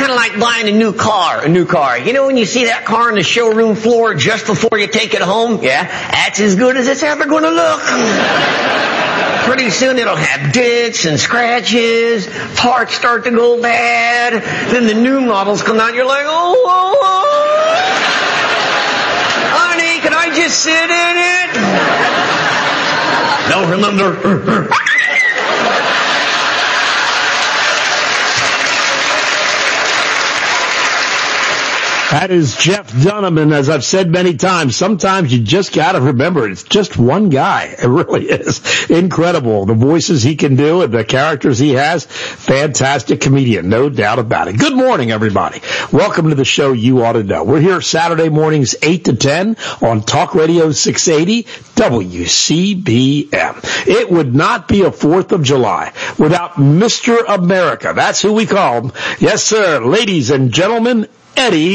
kind of like buying a new car. You know when you see that car on the showroom floor just before you take it home? Yeah, that's as good as it's ever going to look. Pretty soon it'll have dents and scratches, parts start to go bad, then the new models come out, you're like, honey, can I just sit in it? No, remember. That is Jeff Dunham, and as I've said many times, sometimes you just got to remember it's just one guy. It really is incredible. The voices he can do and the characters he has, fantastic comedian, no doubt about it. Good morning, everybody. Welcome to the show You Ought to Know. We're here Saturday mornings 8 to 10 on Talk Radio 680 WCBM. It would not be a 4th of July without Mr. America. That's who we call him. Yes, sir. Ladies and gentlemen, Eddie